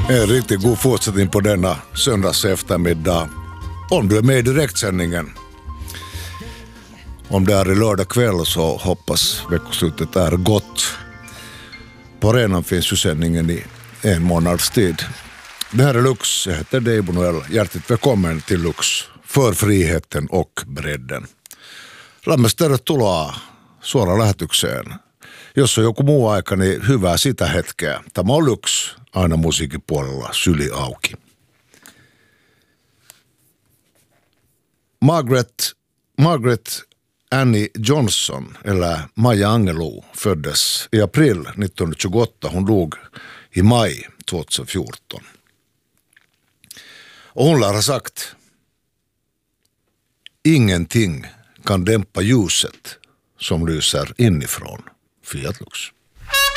En riktigt god fortsättning på denna söndags eftermiddag. Om du är med i direktsändningen. Om det är i lördag kväll så hoppas veckoslutet är gott. På arenan finns ju sändningen i en månads tid. Det här är Lux, jag heter Dave Noel. Hjärtligt välkommen till Lux. För friheten och bredden. Lämmäs tervetuloa suoraan lähetykseen. Jos on joku muu aika, niin hyvää sitä hetkeä. Tämä on Lux, aina musiikin puolella syli auki. Margaret Annie Johnson, eller Maja Angelou, föddes i april 1928. Hon dog i maj 2014. Och hon lär ha sagt: ingenting kan dämpa ljuset som lyser inifrån Fiat Lux.